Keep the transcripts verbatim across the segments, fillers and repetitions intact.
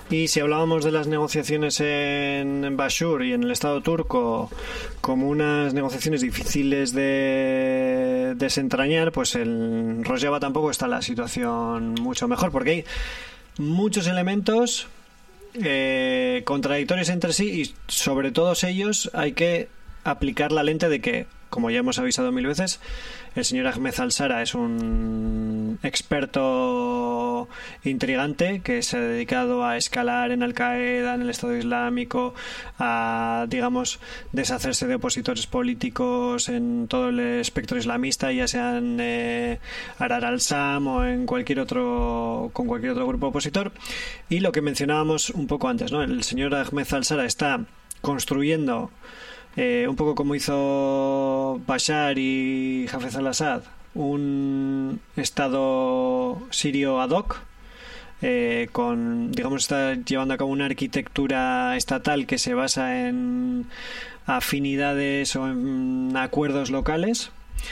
Y si hablábamos de las negociaciones en Bashur y en el Estado turco como unas negociaciones difíciles de desentrañar, pues en Rojava tampoco está la situación mucho mejor, porque hay muchos elementos eh, contradictorios entre sí y sobre todos ellos hay que aplicar la lente de que, como ya hemos avisado mil veces, el señor Ahmed al-Shara es un experto intrigante que se ha dedicado a escalar en Al-Qaeda, en el Estado Islámico, a, digamos, deshacerse de opositores políticos en todo el espectro islamista, ya sean eh, Arar al-Sam o en cualquier otro, con cualquier otro grupo opositor. Y lo que mencionábamos un poco antes, ¿no? El señor Ahmed al-Shara está construyendo, Eh, un poco como hizo Bashar y Hafez al-Assad, un estado sirio ad hoc, eh, con, digamos, está llevando a cabo una arquitectura estatal que se basa en afinidades o en acuerdos locales.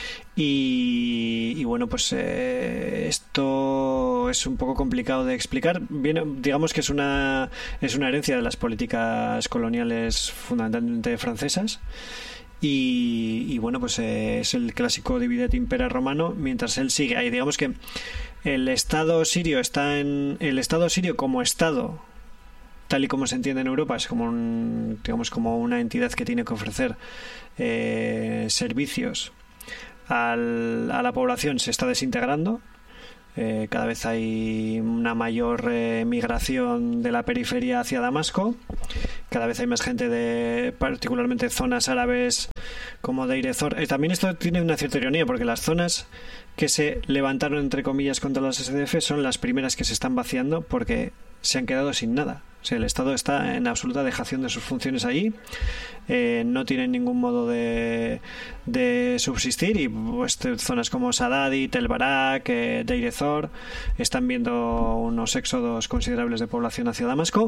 Y, y bueno, pues eh, esto es un poco complicado de explicar. Viene, digamos que es una es una herencia de las políticas coloniales fundamentalmente francesas. Y, y bueno, pues eh, es el clásico divide et impera romano, mientras él sigue ahí. Digamos que el Estado sirio está en el Estado sirio como Estado, tal y como se entiende en Europa, es como un, digamos, como una entidad que tiene que ofrecer eh, servicios Al, a la población, se está desintegrando. Eh, cada vez hay una mayor eh, migración de la periferia hacia Damasco. Cada vez hay más gente de particularmente zonas árabes como Deir ez-Zor. Eh, también esto tiene una cierta ironía, porque las zonas que se levantaron entre comillas contra las S D F son las primeras que se están vaciando porque se han quedado sin nada. O sea, el Estado está en absoluta dejación de sus funciones allí, eh, no tienen ningún modo de, de subsistir, y pues, zonas como Saadati, Tel Barak, eh, Deir ez-Zor están viendo unos éxodos considerables de población hacia Damasco.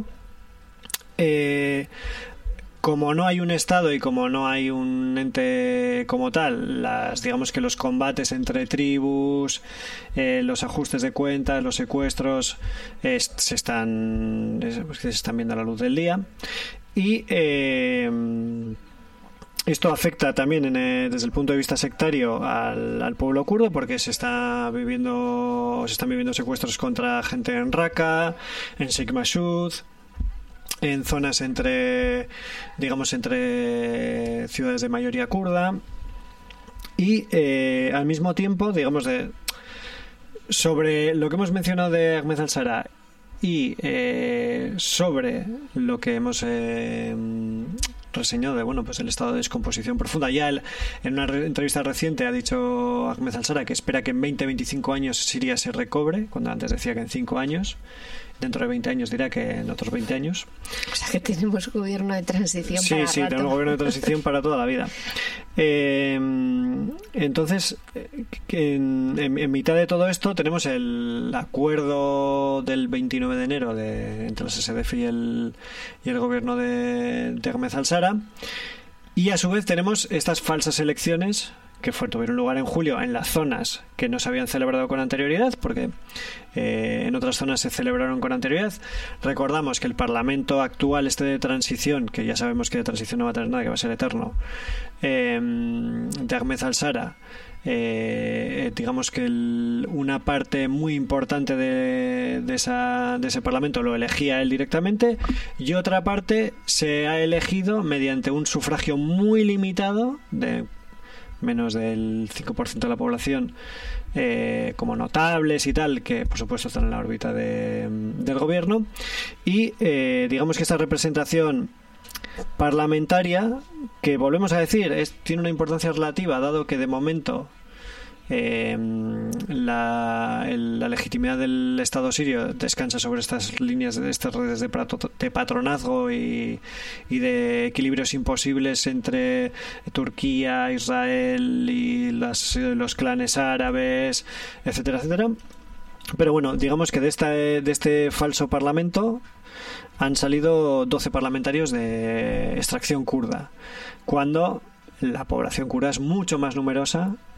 Eh, como no hay un Estado y como no hay un ente como tal, las, digamos que los combates entre tribus, eh, los ajustes de cuentas, los secuestros, eh, se están se están viendo a la luz del día. Y eh, esto afecta también en, eh, desde el punto de vista sectario al, al pueblo kurdo, porque se está viviendo se están viviendo secuestros contra gente en Raqqa, en Sheikh Mashud, en zonas entre, digamos, entre ciudades de mayoría kurda. Y eh, al mismo tiempo, digamos, de sobre lo que hemos mencionado de Ahmed al-Shara y eh, sobre lo que hemos eh, reseñado de, bueno, pues el estado de descomposición profunda. Ya él, en una re- entrevista reciente ha dicho Ahmed al-Shara que espera que en veinte a veinticinco años Siria se recobre, cuando antes decía que en cinco años. Dentro de veinte años dirá que en otros veinte años. O sea que tenemos gobierno de transición sí, para Sí, sí, rato. tenemos gobierno de transición para toda la vida. Eh, entonces, en, en, en mitad de todo esto tenemos el acuerdo del veintinueve de enero de, entre las S D F y el, y el gobierno de, de Ahmed al-Shara. Y a su vez tenemos estas falsas elecciones que fue, tuvieron lugar en julio en las zonas que no se habían celebrado con anterioridad, porque eh, en otras zonas se celebraron con anterioridad. Recordamos que el Parlamento actual, este de transición, que ya sabemos que de transición no va a tener nada, que va a ser eterno, eh, de Ahmed al-Shara, eh, digamos que el, una parte muy importante de, de, esa, de ese Parlamento lo elegía él directamente, y otra parte se ha elegido mediante un sufragio muy limitado de menos del cinco por ciento de la población, eh, como notables y tal, que por supuesto están en la órbita de, del gobierno. Y eh, digamos que esta representación parlamentaria, que volvemos a decir, es, tiene una importancia relativa, dado que de momento eh, la, el, la legitimidad del Estado sirio descansa sobre estas líneas, de estas redes de, prato, de patronazgo y, y de equilibrios imposibles entre Turquía, Israel y las, los clanes árabes, etcétera, etcétera. Pero bueno, digamos que de, esta, de este falso parlamento han salido doce parlamentarios de extracción kurda, cuando la población kurda es mucho más numerosa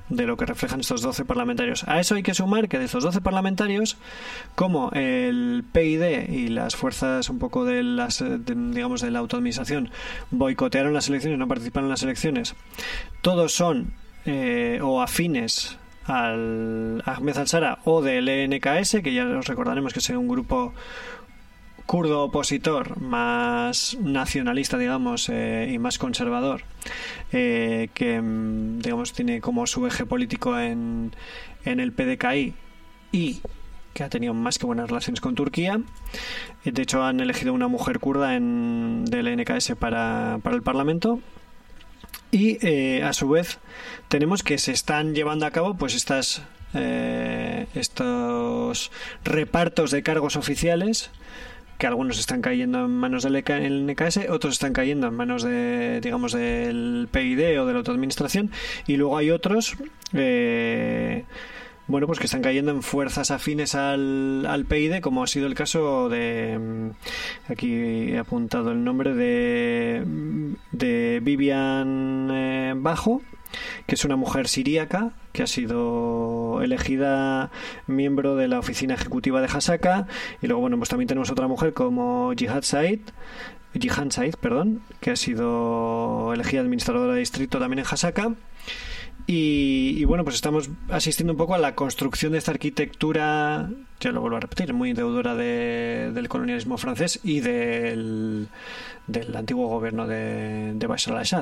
de lo que reflejan estos doce parlamentarios. A eso hay que sumar que de estos doce parlamentarios, como el P I D y las fuerzas un poco de las, de, digamos, de la autoadministración boicotearon las elecciones, no participaron en las elecciones, todos son eh, o afines al Ahmed al-Shara o del E N K S, que ya os recordaremos que es un grupo kurdo opositor más nacionalista, digamos, eh, y más conservador, eh, que digamos tiene como su eje político en, en el P D K I y que ha tenido más que buenas relaciones con Turquía. De hecho, han elegido una mujer kurda en, del E N K S para, para el Parlamento. Y eh, a su vez tenemos que se están llevando a cabo pues estas eh, estos repartos de cargos oficiales, que algunos están cayendo en manos del E N K S, otros están cayendo en manos de, digamos, del P I D o de la autoadministración, y luego hay otros eh, bueno, pues que están cayendo en fuerzas afines al, al P I D, como ha sido el caso de, aquí he apuntado el nombre de de Vivian eh, Bajo, que es una mujer siríaca que ha sido elegida miembro de la oficina ejecutiva de Hasaka. Y luego, bueno, pues también tenemos otra mujer como Jihad Said, Jihan Said, perdón, que ha sido elegida administradora de distrito también en Hasaka. Y, y bueno, pues estamos asistiendo un poco a la construcción de esta arquitectura, ya lo vuelvo a repetir, muy deudora de, del colonialismo francés y del, del antiguo gobierno de, de Bashar al-Assad.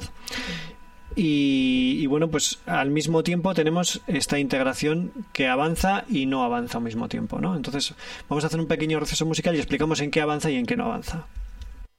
Y, y bueno, pues al mismo tiempo tenemos esta integración que avanza y no avanza al mismo tiempo, ¿no? Entonces vamos a hacer un pequeño receso musical y explicamos en qué avanza y en qué no avanza.